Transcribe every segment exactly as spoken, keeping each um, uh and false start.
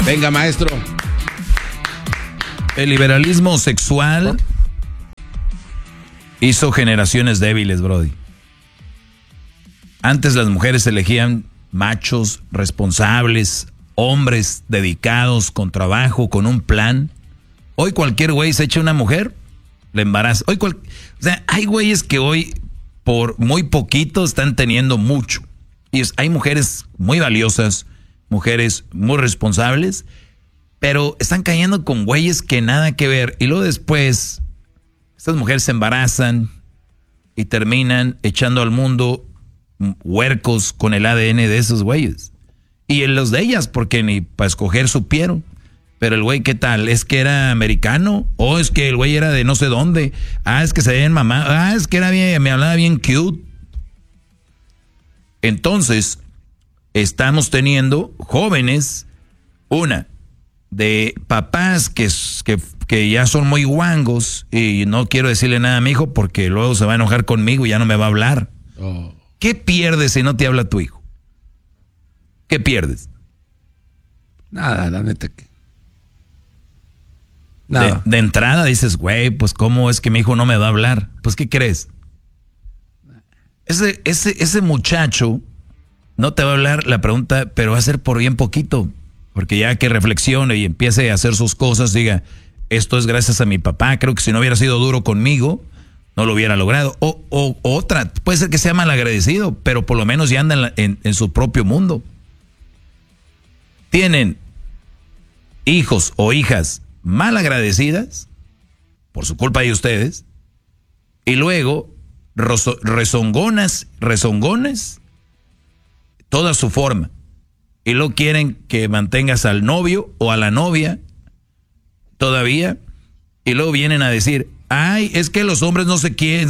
Venga, maestro. El liberalismo sexual hizo generaciones débiles, Brody. Antes las mujeres elegían machos responsables, hombres dedicados, con trabajo, con un plan. Hoy cualquier güey se echa una mujer, le embaraza. Hoy cual, o sea, hay güeyes que hoy por muy poquito están teniendo mucho. Y es, hay mujeres muy valiosas, mujeres muy responsables, pero están cayendo con güeyes que nada que ver. Y luego después, estas mujeres se embarazan y terminan echando al mundo huercos con el A D N de esos güeyes. Y en los de ellas, porque ni para escoger supieron. Pero el güey, ¿qué tal? ¿Es que era americano? ¿O es que el güey era de no sé dónde? Ah, es que se veía en mamá. Ah, es que era bien, me hablaba bien cute. Entonces, estamos teniendo jóvenes, una, de papás que, que, que ya son muy guangos, y no quiero decirle nada a mi hijo porque luego se va a enojar conmigo y ya no me va a hablar. Oh. ¿Qué pierdes si no te habla tu hijo? ¿Qué pierdes? Nada, la neta que... Nada. De, de entrada dices, güey, pues ¿cómo es que mi hijo no me va a hablar? Pues ¿qué crees? Ese, ese, ese muchacho no te va a hablar, la pregunta, pero va a ser por bien poquito. Porque ya que reflexione y empiece a hacer sus cosas, diga, esto es gracias a mi papá, creo que si no hubiera sido duro conmigo, no lo hubiera logrado. O, o otra, puede ser que sea malagradecido, pero por lo menos ya anda en, la, en, en su propio mundo. Tienen hijos o hijas malagradecidas, por su culpa de ustedes, y luego rozo, rezongonas, rezongones, toda su forma. Y luego quieren que mantengas al novio o a la novia todavía, y luego vienen a decir, ay, es que los hombres no se quieren.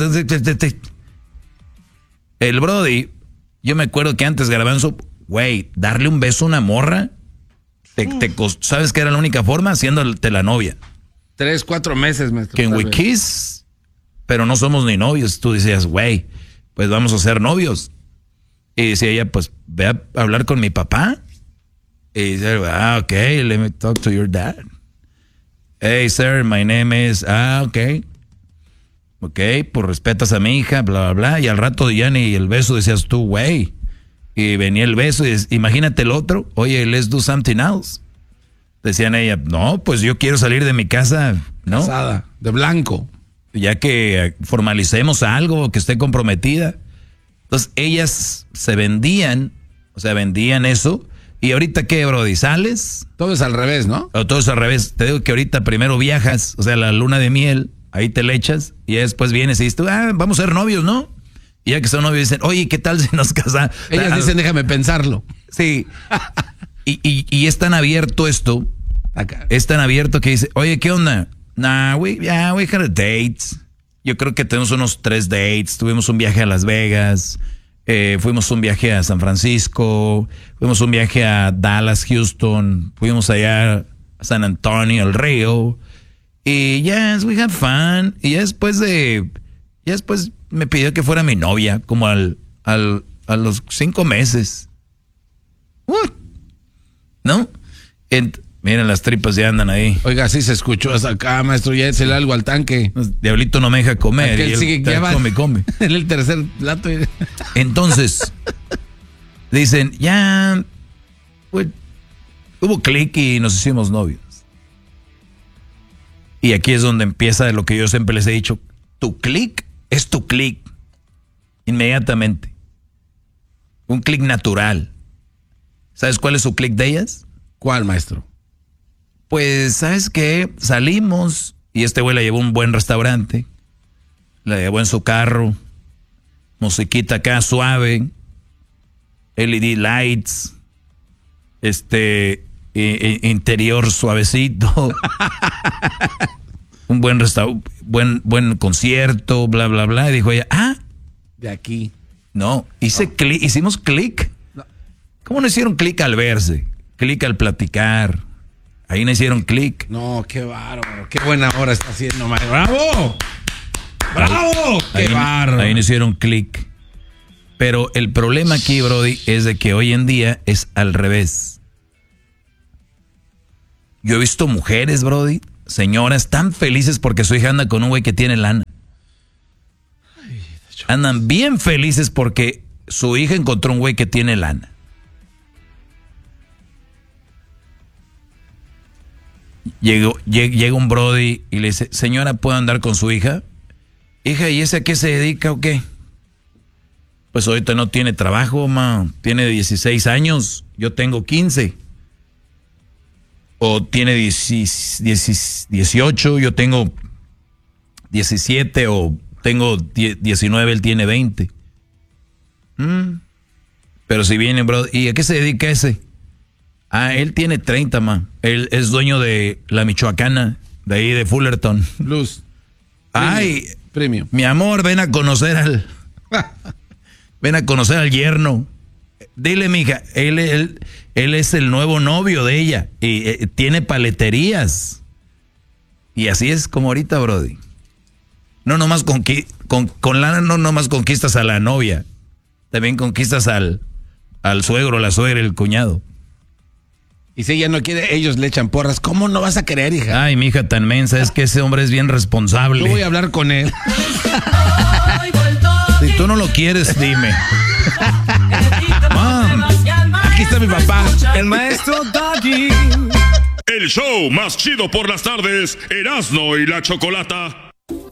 El Brody, yo me acuerdo que antes Garbanzo, güey, darle un beso a una morra, te, te cost, ¿sabes qué era la única forma? Haciéndote la novia. Tres, cuatro meses, maestro. Que we kiss, pero no somos ni novios. Tú decías, güey, pues vamos a ser novios. Y decía ella, pues ve a hablar con mi papá. Y dice, ah, ok, let me talk to your dad. Hey, sir, my name is, ah, ok. Ok, pues respetas a mi hija, bla, bla, bla. Y al rato ya ni el beso decías tú, güey. Y venía el beso y es, imagínate el otro, oye, let's do something else. Decían ella, no, pues yo quiero salir de mi casa, ¿no? Casada, de blanco. Ya que formalicemos algo, que esté comprometida. Entonces ellas se vendían, o sea, vendían eso. Y ahorita, ¿qué, Brody? ¿Sales? Todo es al revés, ¿no? O todo es al revés. Te digo que ahorita primero viajas, o sea, la luna de miel, ahí te le echas, y después vienes y dices tú, ah, vamos a ser novios, ¿no? Y ya que son novios dicen, oye, ¿qué tal si nos casamos? Ellas ah, dicen, déjame pensarlo. Sí. y, y, y es tan abierto esto, Acá. es tan abierto que dice, oye, ¿qué onda? Nah, we, yeah, we had a date. Yo creo que tenemos unos tres dates. Tuvimos un viaje a Las Vegas, eh, fuimos un viaje a San Francisco, fuimos un viaje a Dallas, Houston, fuimos allá a San Antonio, el Río. Y yes, we had fun. Y ya después de, ya después me pidió que fuera mi novia, como al, al, a los cinco meses. What? ¿No? Ent- Miren, las tripas ya andan ahí. Oiga, sí se escuchó hasta acá, maestro, ya échale algo al tanque. Diablito no me deja comer. Aquel y él sigue que va, come, come. En el tercer plato. Entonces, dicen, ya, pues, hubo clic y nos hicimos novios. Y aquí es donde empieza lo que yo siempre les he dicho. Tu clic es tu clic. Inmediatamente. Un clic natural. ¿Sabes cuál es su clic de ellas? ¿Cuál, maestro? Pues, ¿sabes qué? Salimos y este güey la llevó a un buen restaurante. La llevó en su carro. Musiquita acá suave. L E D lights. Este... Eh, interior suavecito. Un buen restaurante, buen, buen concierto, bla, bla, bla. Y dijo ella, ah, de aquí. No, hice no. Clic, hicimos clic. No. ¿Cómo no hicieron clic al verse? Clic al platicar. Ahí no hicieron clic. No, qué bárbaro. Qué buena hora está haciendo, maestro. ¡Bravo! ¡Bravo! Ahí, ¡Qué bárbaro! Ahí no hicieron clic. Pero el problema aquí, Brody, es de que hoy en día es al revés. Yo he visto mujeres, Brody, señoras tan felices porque su hija anda con un güey que tiene lana. Andan bien felices porque su hija encontró un güey que tiene lana. Llegó, llega, llega un Brody y le dice, señora, ¿puedo andar con su hija? Hija, ¿y ese a qué se dedica o qué? Pues ahorita no tiene trabajo, ma. Tiene dieciséis años, yo tengo quince. O tiene dieciocho, yo tengo diecisiete, o tengo diecinueve, él tiene veinte. Mm. Pero si viene, bro, ¿y a qué se dedica ese? Ah, él tiene treinta, ma. Él es dueño de la Michoacana, de ahí de Fullerton. Luz. Ay, premio. Mi amor, ven a conocer al... ven a conocer al yerno. Dile, mija, él, él, él es el nuevo novio de ella y eh, tiene paleterías. Y así es como ahorita, Brody. No nomás conqui- con, con lana no nomás conquistas a la novia, también conquistas al, al suegro, la suegra, el cuñado. Y si ella no quiere, ellos le echan porras. ¿Cómo no vas a querer, hija? Ay, mi hija tan mensa, es que ese hombre es bien responsable. Yo voy a hablar con él. Si tú no lo quieres, dime. Mom, aquí está mi papá. El maestro Doggy. El show más chido por las tardes, Erasmo y la Chocolata.